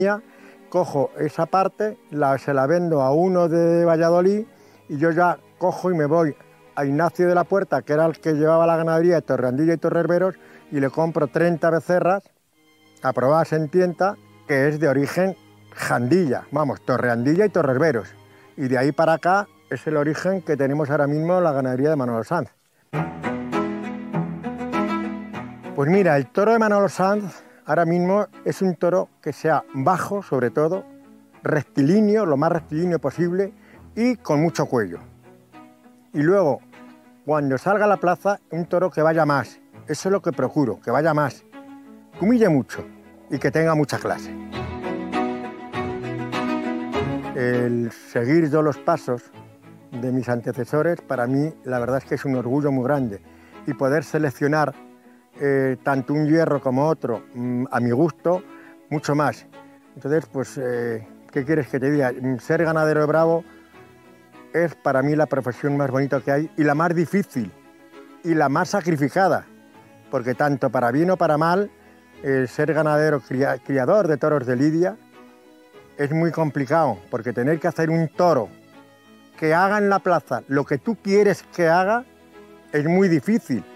cojo esa parte, se la vendo a uno de Valladolid y yo ya cojo y me voy a Ignacio de la Puerta, que era el que llevaba la ganadería de Torreandilla y Torreherberos, y le compro 30 becerras aprobadas en tienta, que es de origen Jandilla, vamos, Torreandilla y Torreherberos. Y de ahí para acá es el origen que tenemos ahora mismo en la ganadería de Manolo Sanz. Pues mira, el toro de Manolo Sanz ahora mismo es un toro que sea bajo, sobre todo, rectilíneo, lo más rectilíneo posible, y con mucho cuello. Y luego, cuando salga a la plaza, un toro que vaya más. Eso es lo que procuro, que vaya más, que humille mucho y que tenga mucha clase. El seguir yo los pasos de mis antecesores, para mí, la verdad es que es un orgullo muy grande. Y poder seleccionar tanto un hierro como otro, a mi gusto, mucho más. Entonces, pues, ¿qué quieres que te diga? Ser ganadero de Bravo es para mí la profesión más bonita que hay y la más difícil y la más sacrificada, porque tanto para bien o para mal, ser ganadero, criador de toros de lidia, es muy complicado, porque tener que hacer un toro que haga en la plaza lo que tú quieres que haga es muy difícil.